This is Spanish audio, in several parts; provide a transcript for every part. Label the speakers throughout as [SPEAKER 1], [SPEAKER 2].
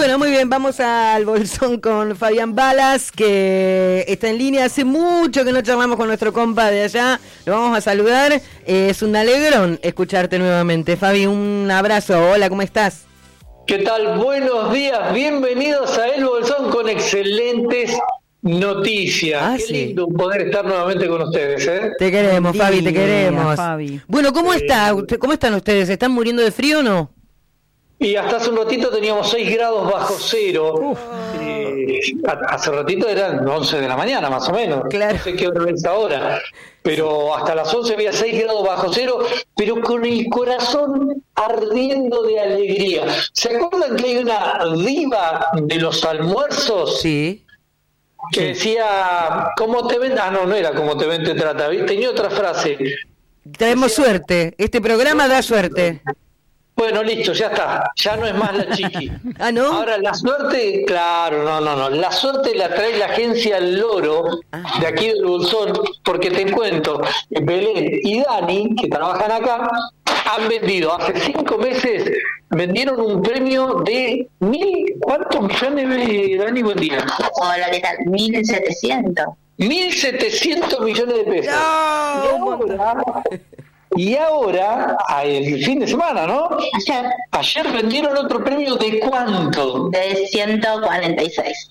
[SPEAKER 1] Bueno, muy bien, vamos al Bolsón con Fabián Balas, que está en línea. Hace mucho que no charlamos con nuestro compa de allá. Lo vamos a saludar. Es un alegrón escucharte nuevamente. Fabi, un abrazo. Hola, ¿cómo estás?
[SPEAKER 2] ¿Qué tal? Buenos días. Bienvenidos a El Bolsón con excelentes noticias. Qué lindo poder estar nuevamente con ustedes, ¿eh?
[SPEAKER 1] Te queremos, Fabi, te queremos. Fabi. Bueno, ¿cómo están ustedes? ¿Están muriendo de frío o no?
[SPEAKER 2] Y hasta hace un ratito teníamos 6 grados bajo cero. Hace ratito eran 11 de la mañana, más o menos.
[SPEAKER 1] Claro.
[SPEAKER 2] No sé qué hora es ahora. Pero hasta las 11 había 6 grados bajo cero, pero con el corazón ardiendo de alegría. ¿Se acuerdan que hay una diva de los almuerzos?
[SPEAKER 1] Sí.
[SPEAKER 2] Que decía, ¿cómo te ven? No era ¿cómo te ven, te trata? Tenía otra frase.
[SPEAKER 1] Traemos suerte. Este programa da suerte.
[SPEAKER 2] Bueno, listo, ya está. Ya no es más la chiqui.
[SPEAKER 1] ¿Ah, no?
[SPEAKER 2] Ahora, la suerte, claro, no. La suerte la trae la agencia Loro, de aquí del Bolsón, porque te cuento, Belén y Dani, que trabajan acá, han vendido, hace 5 meses, vendieron un premio de ¿cuántos millones, Dani? Buen día.
[SPEAKER 3] Hola, ¿qué tal? 1.700.
[SPEAKER 2] 1.700 millones de pesos.
[SPEAKER 1] No,
[SPEAKER 2] Y ahora, el fin de semana, ¿no? Ayer vendieron otro premio de ¿cuánto?
[SPEAKER 3] De 146.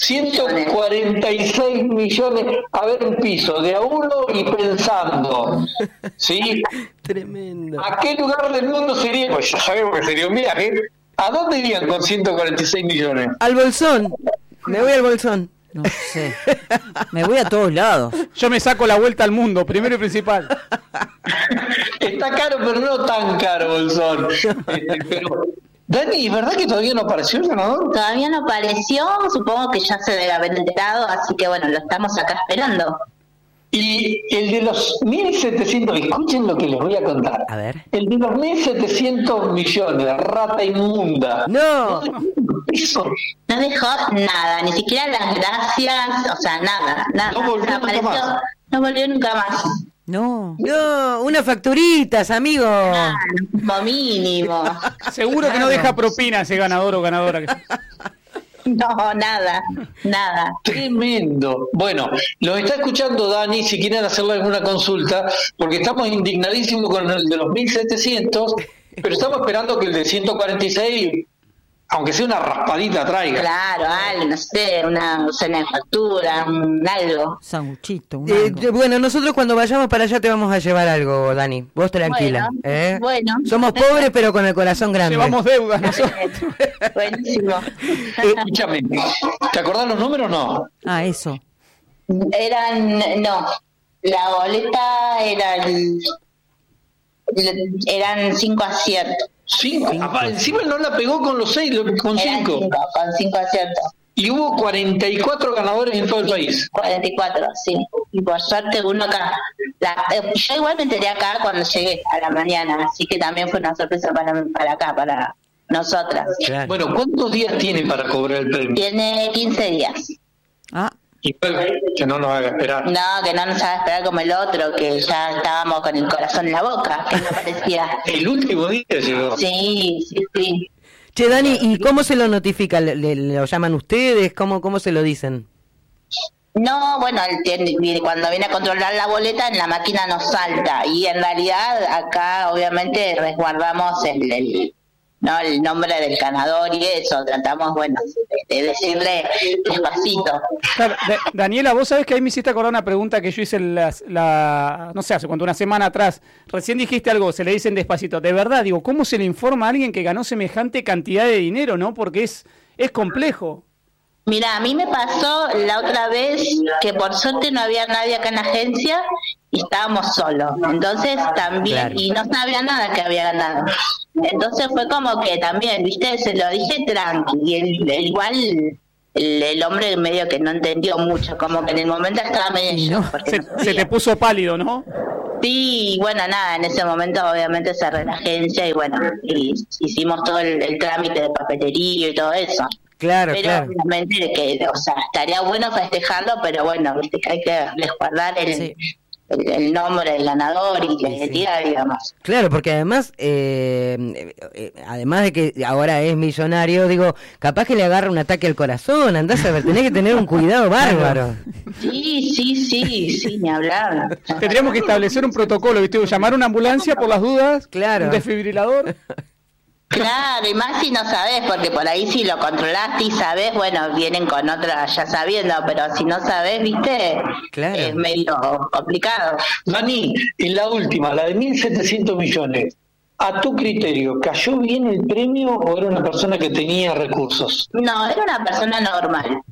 [SPEAKER 2] 146 millones. A ver, un piso de a uno y pensando, ¿sí?
[SPEAKER 1] Tremendo.
[SPEAKER 2] ¿A qué lugar del mundo sería? Pues ya sabemos que sería un viaje. ¿A dónde irían con 146 millones?
[SPEAKER 1] Al Bolsón. Me voy al Bolsón.
[SPEAKER 4] No sé. Me voy a todos lados. Yo me saco la vuelta al mundo, primero y principal.
[SPEAKER 2] Está caro, pero no tan caro, Bolsón. Pero, Dani, ¿es verdad que todavía no apareció el ganador?
[SPEAKER 3] Todavía no apareció, supongo que ya se debe haber enterado, así que bueno, lo estamos acá esperando.
[SPEAKER 2] Y el de los 1.700, escuchen lo que les voy a contar.
[SPEAKER 1] A ver.
[SPEAKER 2] El de los 1.700 millones, rata inmunda.
[SPEAKER 1] No.
[SPEAKER 3] No dejó nada, ni siquiera las gracias, o sea, nada.
[SPEAKER 2] No volvió nunca más.
[SPEAKER 3] No volvió nunca más.
[SPEAKER 4] No,
[SPEAKER 1] unas facturitas, amigo.
[SPEAKER 3] Lo mínimo.
[SPEAKER 4] Seguro que no deja propina ese ganador o ganadora.
[SPEAKER 3] No, nada.
[SPEAKER 2] Tremendo. Bueno, los está escuchando Dani, si quieren hacerle alguna consulta, porque estamos indignadísimos con el de los 1.700, pero estamos esperando que el de 146, aunque sea una raspadita, traiga.
[SPEAKER 3] Claro, algo, no sé, una factura, algo.
[SPEAKER 4] Sanguchito,
[SPEAKER 1] bueno, nosotros cuando vayamos para allá te vamos a llevar algo, Dani. Vos tranquila.
[SPEAKER 3] Bueno.
[SPEAKER 1] Somos pobres, pero con el corazón grande.
[SPEAKER 4] Llevamos deudas nosotros.
[SPEAKER 3] Buenísimo.
[SPEAKER 2] Escúchame, ¿te acordás los números o no?
[SPEAKER 4] Ah, eso.
[SPEAKER 3] No, la boleta eran 5 aciertos.
[SPEAKER 2] 5. Encima no la pegó con los 6, con 5.
[SPEAKER 3] Con 5 aciertos.
[SPEAKER 2] Y hubo 44 ganadores en todo el país.
[SPEAKER 3] 44, sí. Y por suerte uno acá. Yo igual me enteré acá cuando llegué a la mañana, así que también fue una sorpresa para acá, para nosotras.
[SPEAKER 1] Claro.
[SPEAKER 2] Bueno, ¿cuántos días tiene para cobrar el premio?
[SPEAKER 3] Tiene 15 días.
[SPEAKER 2] Y que no nos haga esperar.
[SPEAKER 3] No, que no nos haga esperar como el otro, que ya estábamos con el corazón en la boca, que no parecía.
[SPEAKER 2] El último día llegó.
[SPEAKER 3] Sí.
[SPEAKER 1] Che, Dani, ¿y cómo se lo notifica? ¿Lo llaman ustedes? ¿Cómo se lo dicen?
[SPEAKER 3] No, bueno, cuando viene a controlar la boleta en la máquina nos salta y en realidad acá obviamente resguardamos el nombre del ganador y eso, tratamos, de decirle despacito.
[SPEAKER 4] Claro, Daniela, vos sabés que ahí me hiciste acordar una pregunta que yo hice no sé, hace cuánto, una semana atrás. Recién dijiste algo, se le dicen despacito. De verdad, digo, ¿cómo se le informa a alguien que ganó semejante cantidad de dinero, no? Porque es complejo.
[SPEAKER 3] Mira, a mí me pasó la otra vez que por suerte no había nadie acá en la agencia y estábamos solos. Entonces también, claro. Y no sabía nada que había ganado. Entonces fue como que también, viste, se lo dije tranqui. Y igual el hombre medio que no entendió mucho, como que en el momento estaba medio...
[SPEAKER 4] Se te puso pálido, ¿no?
[SPEAKER 3] Sí, bueno, nada, en ese momento obviamente cerré la agencia y hicimos todo el trámite de papelería y todo eso.
[SPEAKER 1] Claro,
[SPEAKER 3] pero
[SPEAKER 1] claro.
[SPEAKER 3] obviamente que, estaría bueno festejarlo, pero bueno, viste que hay que resguardar el nombre del ganador y la identidad, digamos.
[SPEAKER 1] Claro, porque además, además de que ahora es millonario, digo, capaz que le agarra un ataque al corazón, andás a ver, tenés que tener un cuidado bárbaro.
[SPEAKER 3] Sí, ni hablar.
[SPEAKER 4] Tendríamos que establecer un protocolo, ¿viste? Llamar a una ambulancia por las dudas,
[SPEAKER 1] claro.
[SPEAKER 4] Un desfibrilador.
[SPEAKER 3] Claro, y más si no sabés, porque por ahí si lo controlaste y sabés, bueno, vienen con otra ya sabiendo, pero si no sabés, viste,
[SPEAKER 1] claro.
[SPEAKER 3] Es medio complicado.
[SPEAKER 2] Dani, en la última, la de 1.700 millones, ¿a tu criterio, cayó bien el premio o era una persona que tenía recursos?
[SPEAKER 3] No, era una persona normal,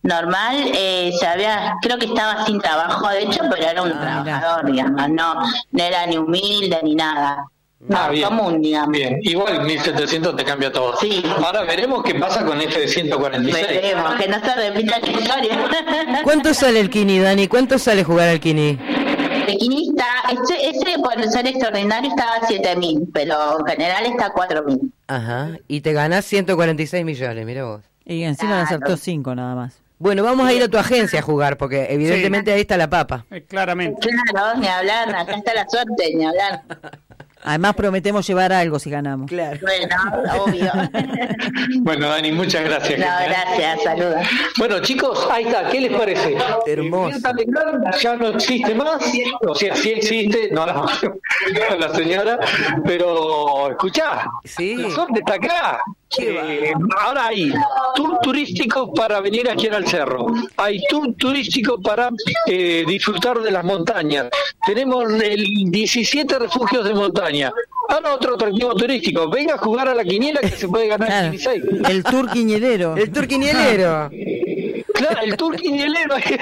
[SPEAKER 3] creo que estaba sin trabajo, de hecho, pero era un trabajador, digamos, no era ni humilde ni nada.
[SPEAKER 2] Bien.
[SPEAKER 3] Común, digamos.
[SPEAKER 2] Bien, igual 1.700 te cambia todo.
[SPEAKER 3] Sí.
[SPEAKER 2] Ahora veremos qué pasa con este de 146.
[SPEAKER 3] Veremos, que no se repita la historia.
[SPEAKER 1] ¿Cuánto sale el Kini, Dani? ¿Cuánto sale jugar al Kini?
[SPEAKER 3] El Kini está, ese por ser extraordinario estaba a 7.000, pero en general está a 4.000.
[SPEAKER 1] Ajá, y te ganás 146 millones, mira vos.
[SPEAKER 5] Y encima le acertó 5 nada más.
[SPEAKER 1] Bueno, vamos a ir a tu agencia a jugar, porque evidentemente ahí está la papa.
[SPEAKER 4] Claramente.
[SPEAKER 3] Claro, ni hablar, acá está la suerte, ni hablar.
[SPEAKER 5] Además prometemos llevar algo si ganamos.
[SPEAKER 1] Claro.
[SPEAKER 3] Bueno, obvio.
[SPEAKER 2] Bueno, Dani, muchas gracias.
[SPEAKER 3] No, gracias, saludos.
[SPEAKER 2] Bueno, chicos, ahí está, ¿qué les parece?
[SPEAKER 1] Hermoso.
[SPEAKER 2] Ya no existe más, o sea, sí existe, no la señora, pero escuchá,
[SPEAKER 1] Sí.
[SPEAKER 2] la suerte está acá. Ahora hay tour turístico para venir aquí al cerro, hay tour turístico para disfrutar de las montañas, tenemos 17 refugios de montaña. Ahora otro atractivo turístico, venga a jugar a la quiniela que se puede ganar
[SPEAKER 5] Claro.
[SPEAKER 2] 16.
[SPEAKER 5] El tour quiñelero.
[SPEAKER 1] El tour quinielero.
[SPEAKER 2] Claro, el tour quinielero ahí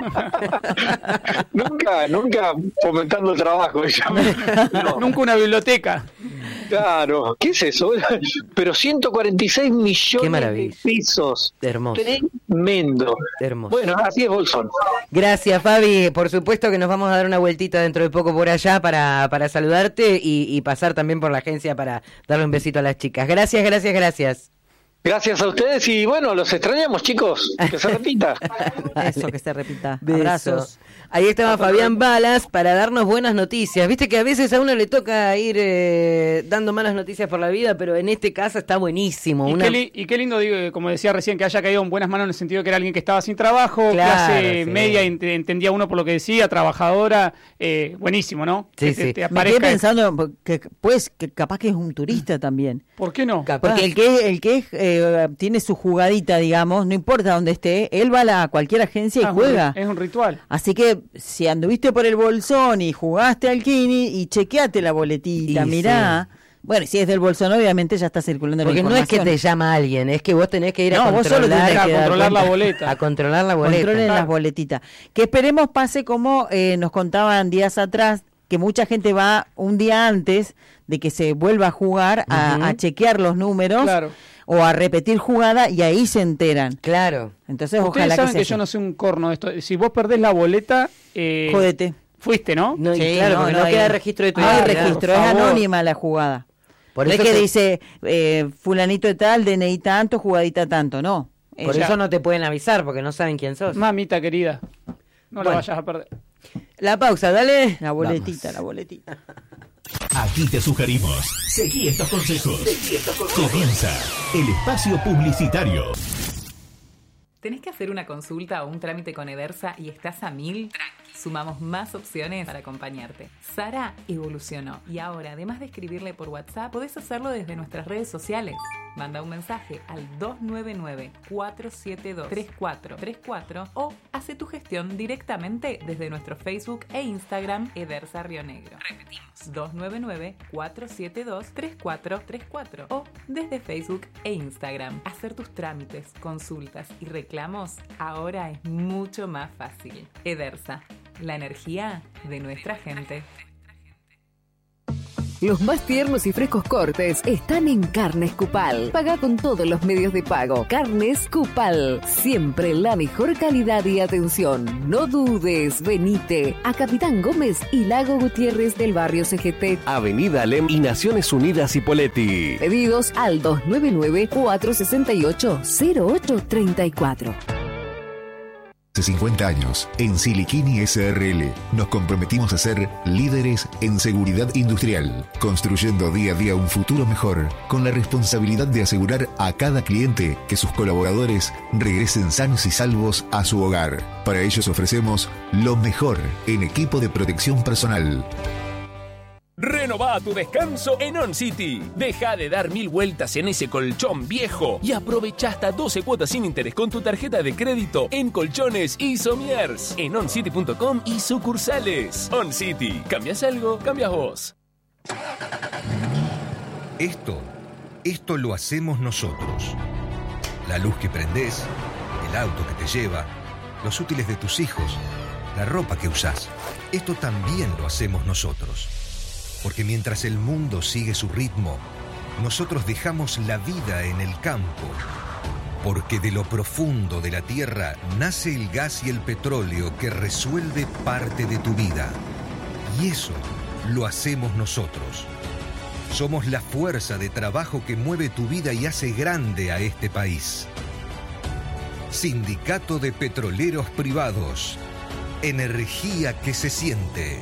[SPEAKER 2] está. nunca fomentando el trabajo. No.
[SPEAKER 4] Nunca una biblioteca.
[SPEAKER 2] Claro, ¿qué es eso? Pero 146
[SPEAKER 1] Qué
[SPEAKER 2] millones de
[SPEAKER 1] maravilla.
[SPEAKER 2] pesos.
[SPEAKER 1] Hermoso.
[SPEAKER 2] Tremendo.
[SPEAKER 1] Hermoso.
[SPEAKER 2] Bueno, así es Bolsón.
[SPEAKER 1] Gracias, Fabi. Por supuesto que nos vamos a dar una vueltita dentro de poco por allá para saludarte y pasar también por la agencia para darle un besito a las chicas. Gracias.
[SPEAKER 2] Gracias a ustedes y bueno, los extrañamos, chicos. Que se repita.
[SPEAKER 5] Eso, que se repita.
[SPEAKER 1] Beso.
[SPEAKER 5] Abrazos.
[SPEAKER 1] Ahí estaba Fabián Balas para darnos buenas noticias. Viste que a veces a uno le toca ir dando malas noticias por la vida, pero en este caso está buenísimo.
[SPEAKER 4] Y qué lindo, digo, como decía recién, que haya caído en buenas manos en el sentido que era alguien que estaba sin trabajo,
[SPEAKER 1] Claro,
[SPEAKER 4] clase
[SPEAKER 1] sí.
[SPEAKER 4] media, entendía uno por lo que decía, trabajadora, buenísimo, ¿no?
[SPEAKER 1] Sí,
[SPEAKER 4] Que
[SPEAKER 1] sí.
[SPEAKER 4] te
[SPEAKER 5] Me
[SPEAKER 4] aparezca
[SPEAKER 5] quedé pensando que pues que capaz que es un turista también.
[SPEAKER 4] ¿Por qué no?
[SPEAKER 1] Capaz.
[SPEAKER 5] Porque el que tiene su jugadita, digamos, no importa dónde esté, él va a cualquier agencia y juega.
[SPEAKER 4] Es un ritual.
[SPEAKER 5] Así que si anduviste por el Bolsón y jugaste al Kini y chequeate la boletita,
[SPEAKER 1] Y
[SPEAKER 5] mirá. Bueno, si es del Bolsón, obviamente ya está circulando
[SPEAKER 1] Porque
[SPEAKER 5] la
[SPEAKER 1] no es que
[SPEAKER 5] información.
[SPEAKER 1] te llama alguien, es que vos tenés que ir a
[SPEAKER 5] No, vos solo
[SPEAKER 1] controlar,
[SPEAKER 5] tenés que dar
[SPEAKER 4] controlar la
[SPEAKER 5] cuenta.
[SPEAKER 4] boleta.
[SPEAKER 1] A controlar la boleta.
[SPEAKER 5] Controlen
[SPEAKER 4] Claro.
[SPEAKER 5] las boletitas. Que esperemos pase como nos contaban días atrás, que mucha gente va un día antes de que se vuelva a jugar a chequear los números
[SPEAKER 4] Claro.
[SPEAKER 5] o a repetir jugada y ahí se enteran.
[SPEAKER 1] Claro.
[SPEAKER 5] Entonces
[SPEAKER 4] Ustedes
[SPEAKER 5] ojalá
[SPEAKER 4] saben
[SPEAKER 5] que
[SPEAKER 4] que
[SPEAKER 5] sea
[SPEAKER 4] yo no soy un corno de esto. Si vos perdés la boleta,
[SPEAKER 5] Jódete.
[SPEAKER 4] fuiste, ¿no?
[SPEAKER 1] No, y
[SPEAKER 5] Sí,
[SPEAKER 1] claro, porque no
[SPEAKER 5] hay-
[SPEAKER 1] queda registro de tu
[SPEAKER 5] no hay
[SPEAKER 1] identidad.
[SPEAKER 5] registro,
[SPEAKER 4] por
[SPEAKER 5] es
[SPEAKER 4] favor.
[SPEAKER 5] anónima la jugada.
[SPEAKER 1] Por
[SPEAKER 5] No es
[SPEAKER 1] eso
[SPEAKER 5] que
[SPEAKER 1] te-
[SPEAKER 5] dice fulanito de tal, DNI tanto, jugadita tanto, no.
[SPEAKER 1] Por
[SPEAKER 4] Ya.
[SPEAKER 1] eso no te pueden avisar, porque no saben quién sos.
[SPEAKER 4] Mamita querida, no la
[SPEAKER 1] Bueno.
[SPEAKER 4] vayas a perder.
[SPEAKER 1] La pausa, dale.
[SPEAKER 5] La boletita, la boletita.
[SPEAKER 6] Aquí te sugerimos. Seguí estos consejos. Comienza el espacio publicitario.
[SPEAKER 7] ¿Tenés que hacer una consulta o un trámite con Edersa y estás a 1000? Sumamos más opciones para acompañarte. Sara evolucionó y ahora, además de escribirle por WhatsApp, podés hacerlo desde nuestras redes sociales. Manda un mensaje al 299-472-3434 o hace tu gestión directamente desde nuestro Facebook e Instagram Edersa Río Negro. Repetimos, 299-472-3434 o desde Facebook e Instagram. Hacer tus trámites, consultas y reclamos ahora es mucho más fácil. Edersa, la energía de nuestra gente.
[SPEAKER 8] Los más tiernos y frescos cortes están en Carnes Cupal. Paga con todos los medios de pago. Carnes Cupal. Siempre la mejor calidad y atención. No dudes, venite a Capitán Gómez y Lago Gutiérrez del barrio CGT.
[SPEAKER 9] Avenida Alem y Naciones Unidas Hipóleti.
[SPEAKER 8] Pedidos al 299-468-0834.
[SPEAKER 10] Hace 50 años, en Siliquini SRL, nos comprometimos a ser líderes en seguridad industrial, construyendo día a día un futuro mejor, con la responsabilidad de asegurar a cada cliente que sus colaboradores regresen sanos y salvos a su hogar. Para ellos ofrecemos lo mejor en equipo de protección personal.
[SPEAKER 11] Renová tu descanso en On City. Deja de dar 1000 vueltas en ese colchón viejo y aprovecha hasta 12 cuotas sin interés con tu tarjeta de crédito en colchones y somiers en oncity.com y sucursales. On City. ¿Cambias algo? Cambias vos.
[SPEAKER 12] Esto lo hacemos nosotros. La luz que prendés, el auto que te lleva, los útiles de tus hijos, la ropa que usás. Esto también lo hacemos nosotros. Porque mientras el mundo sigue su ritmo, nosotros dejamos la vida en el campo. Porque de lo profundo de la tierra nace el gas y el petróleo que resuelve parte de tu vida. Y eso lo hacemos nosotros. Somos la fuerza de trabajo que mueve tu vida y hace grande a este país. Sindicato de Petroleros Privados. Energía que se siente.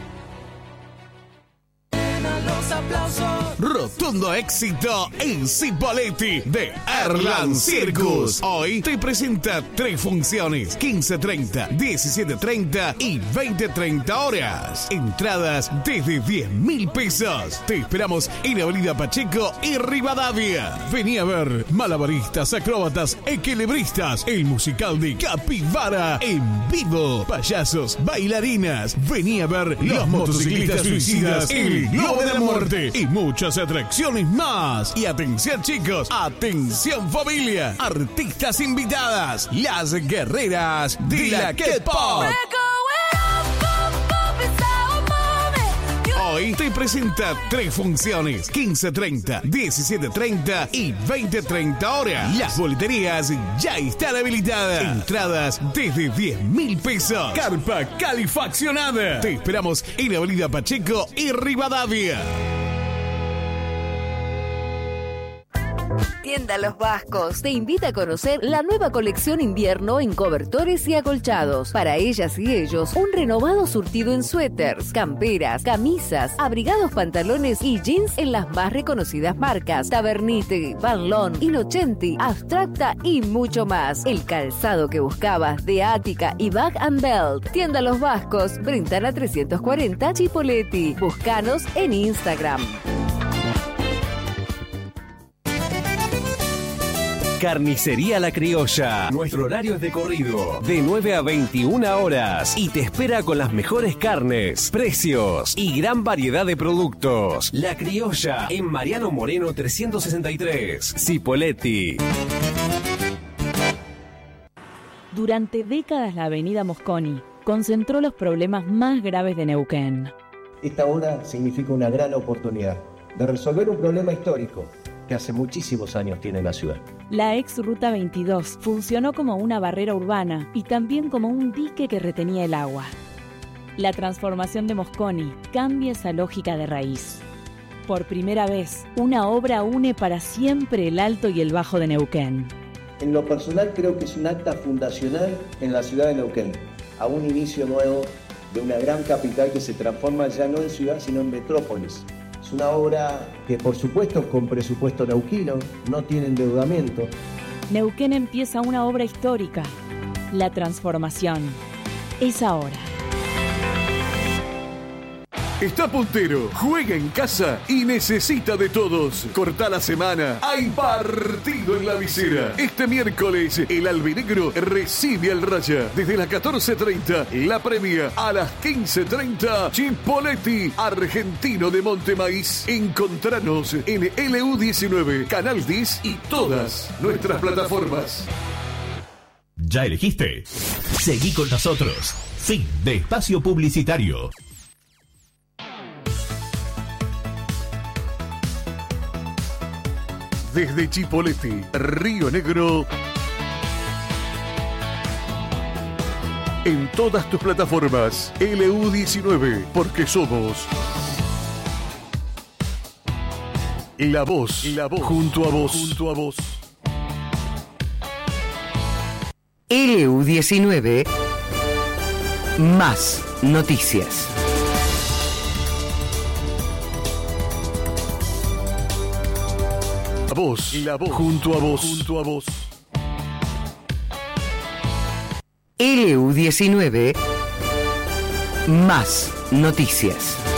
[SPEAKER 13] Rotundo éxito en Cipolletti de Erland Circus. Hoy te presenta 3 funciones: 15:30, 17:30 y 20:30 horas. Entradas desde 10.000 pesos. Te esperamos en Avenida Pacheco y Rivadavia. Vení a ver malabaristas, acróbatas, equilibristas, el musical de Capibara en vivo, payasos, bailarinas. Vení a ver los motociclistas suicidas, el Globo de la Muerte y muchas atracciones más. Y atención chicos, atención familia, artistas invitadas, las guerreras de la K-Pop. Hoy te presenta 3 funciones: 15:30, 17:30 y 20:30 horas. Las boleterías ya están habilitadas. Entradas desde 10.000 pesos. Carpa calefaccionada. Te esperamos en Avenida Pacheco y Rivadavia.
[SPEAKER 8] Tienda Los Vascos te invita a conocer la nueva colección invierno en cobertores y acolchados. Para ellas y ellos, un renovado surtido en suéteres, camperas, camisas, abrigados, pantalones y jeans en las más reconocidas marcas: Tabernite, Van Loon, Innocenti, Abstracta y mucho más. El calzado que buscabas de Ática y Bag & Belt. Tienda Los Vascos, Brentana 340, Chipolletti. Búscanos en Instagram.
[SPEAKER 9] Carnicería La Criolla. Nuestro horario es de corrido, de 9 a 21 horas. Y te espera con las mejores carnes, precios y gran variedad de productos. La Criolla, en Mariano Moreno 363, Cipolletti.
[SPEAKER 14] Durante décadas la avenida Mosconi concentró los problemas más graves de Neuquén.
[SPEAKER 15] Esta obra significa una gran oportunidad de resolver un problema histórico que hace muchísimos años tiene la ciudad.
[SPEAKER 14] La ex Ruta 22 funcionó como una barrera urbana y también como un dique que retenía el agua. La transformación de Mosconi cambia esa lógica de raíz. Por primera vez, una obra une para siempre el Alto y el Bajo de Neuquén.
[SPEAKER 15] En lo personal creo que es un acta fundacional en la ciudad de Neuquén, a un inicio nuevo de una gran capital que se transforma ya no en ciudad sino en metrópolis. Es una obra que, por supuesto, con presupuesto neuquino, no tiene endeudamiento.
[SPEAKER 14] Neuquén empieza una obra histórica. La transformación es ahora.
[SPEAKER 13] Está puntero, juega en casa y necesita de todos. Corta la semana, hay partido en la visera. Este miércoles, el albinegro recibe al Raya. Desde las 14:30, la premia. A las 15:30, Chipolletti, Argentino de Montemaíz. Encontranos en LU19, Canal 10 y todas nuestras plataformas.
[SPEAKER 6] ¿Ya elegiste? Seguí con nosotros. Fin de espacio publicitario.
[SPEAKER 13] Desde Chipolletti, Río Negro, en todas tus plataformas, LU19, porque somos la voz, junto a vos.
[SPEAKER 1] LU19 más noticias.
[SPEAKER 16] La voz, junto a vos.
[SPEAKER 1] LU19 más noticias.